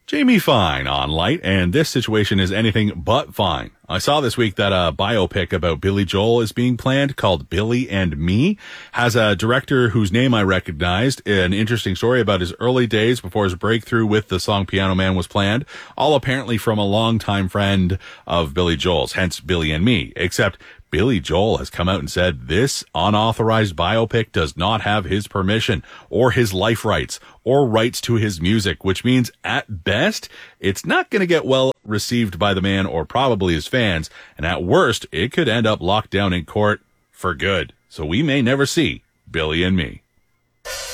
Jamie Fine on Light, and this situation is anything but fine. I saw this week that a biopic about Billy Joel is being planned called Billy and Me. Has a director whose name I recognized. An interesting story about his early days before his breakthrough with the song Piano Man was planned. All apparently from a longtime friend of Billy Joel's, hence Billy and Me. Except Billy Joel has come out and said this unauthorized biopic does not have his permission or his life rights or rights to his music, which means at best, it's not going to get well received by the man or probably his fans. And at worst, it could end up locked down in court for good. So we may never see Billy and Me.